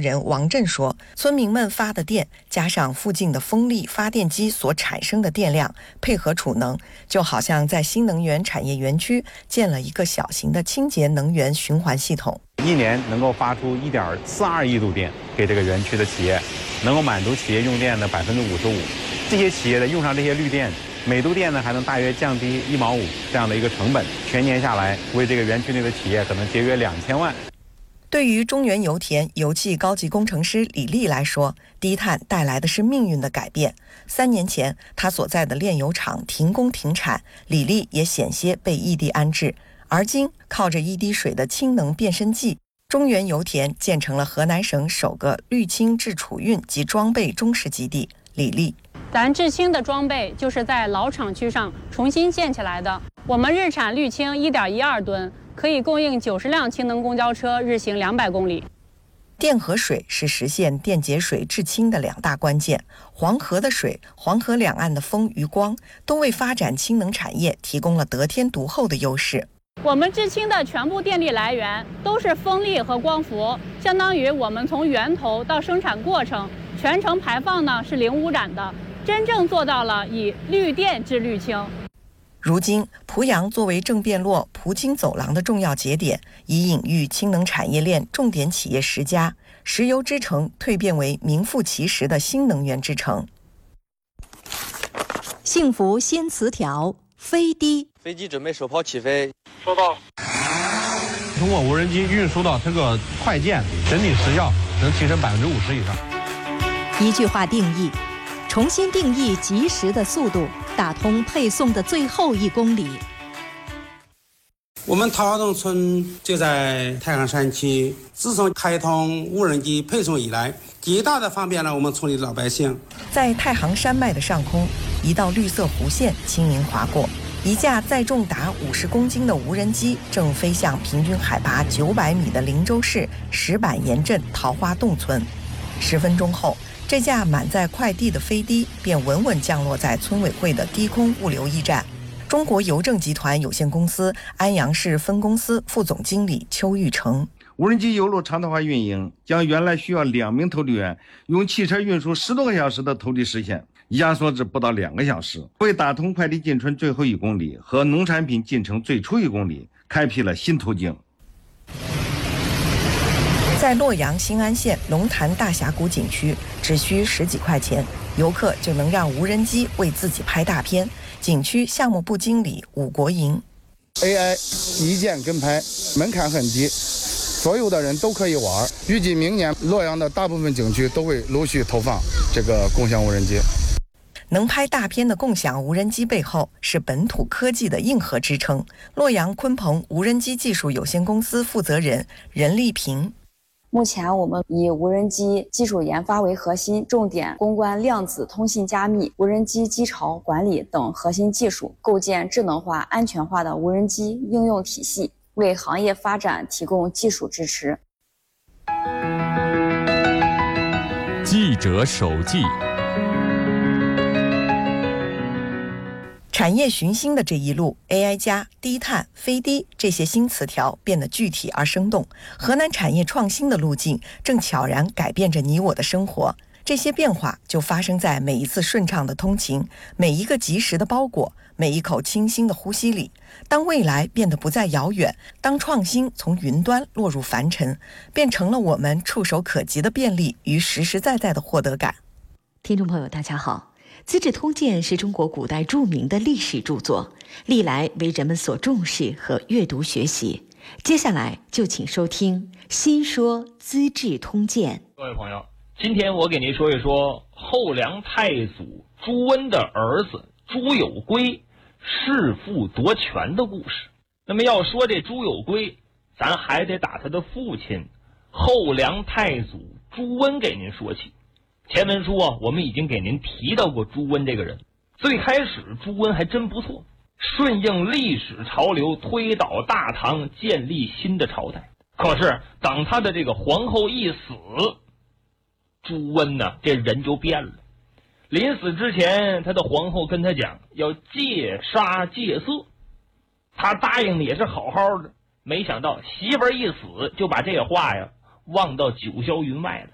人王振说，村民们发的电加上附近的风力发电机所产生的电量，配合储能，就好像在新能源产业园区建了一个小型的清洁能源循环系统。 一年能够发出1.42亿度电给这个园区的企业，能够满足企业用电的55%。这些企业的用上这些绿电，每度电呢还能大约降低1毛5这样的一个成本，全年下来为这个园区内的企业可能节约2000万。 对于中原油田油气高级工程师李丽来说，低碳带来的是命运的改变。3年前，他所在的炼油厂停工停产，李丽也险些被异地安置。而今，靠着一滴水的氢能变身剂，中原油田建成了河南省首个氯氢制储运及装备中试基地。李丽， 咱制氢的装备就是在老厂区上重新建起来的。我们日产氯氢1.12吨，可以供应90辆氢能公交车日行200公里。 电和水是实现电解水制氢的2大关键。黄河的水、黄河两岸的风与光，都为发展氢能产业提供了得天独厚的优势。 我们制氢的全部电力来源都是风力和光伏，相当于我们从源头到生产过程，全程排放呢是零污染的，真正做到了以绿电制氯氢。 如今，濮阳作为正汴洛濮京走廊的重要节点，已隐喻氢能产业链重点企业10家，石油之城蜕变为名副其实的新能源之城。 幸福新词条，飞的。 飞机准备首抛起飞。 收到。通过无人机运输到这个快件，整体时效能提升50%以上。 一句话定义，重新定义及时的速度，打通配送的最后1公里。 我们桃花洞村就在太行山区，自从开通无人机配送以来，极大的方便了我们村里的老百姓。 在太行山脉的上空，一道绿色弧线轻盈划过，一架载重达50公斤的无人机正飞向平均海拔900米的灵州市石板岩镇桃花洞村。10分钟后，这架满载快递的飞的便稳稳降落在村委会的低空物流驿站。中国邮政集团有限公司安阳市分公司副总经理邱玉成， 无人机邮路常态化运营，将原来需要2名投递员用汽车运输10多个小时的投递时限压缩至不到2个小时，为打通快递进村最后1公里和农产品进城最初1公里开辟了新途径。 在洛阳新安县龙潭大峡谷景区，只需10几块钱，游客就能让无人机为自己拍大片。景区项目部经理武国营 AI 一键跟拍，门槛很低，所有的人都可以玩。预计明年洛阳的大部分景区都会陆续投放这个共享无人机。 能拍大片的共享无人机背后是本土科技的硬核支撑。洛阳鲲鹏无人机技术有限公司负责人任丽萍， 目前我们以无人机技术研发为核心，重点攻关量子通信加密、无人机机巢管理等核心技术，构建智能化、安全化的无人机应用体系，为行业发展提供技术支持。 记者手记。 产业寻新的这一路 ，AI 加、低碳、飞的这些新词条变得具体而生动。河南产业创新的路径正悄然改变着你我的生活。这些变化就发生在每一次顺畅的通勤，每一个及时的包裹，每一口清新的呼吸里。当未来变得不再遥远，当创新从云端落入凡尘，变成了我们触手可及的便利与实实在在的获得感。 听众朋友，大家好。《资治通鉴》是中国古代著名的历史著作，历来为人们所重视和阅读学习。接下来就请收听《新说资治通鉴》。 各位朋友，今天我给您说一说后梁太祖朱温的儿子朱有圭弑父夺权的故事。那么要说这朱有圭，咱还得打他的父亲后梁太祖朱温给您说起。前文书我们已经给您提到过朱温这个人。最开始朱温还真不错，顺应历史潮流，推倒大唐，建立新的朝代。可是等他的这个皇后一死，朱温呢这人就变了。临死之前，他的皇后跟他讲要戒杀戒色，他答应的也是好好的，没想到媳妇儿一死就把这话呀忘到九霄云外了。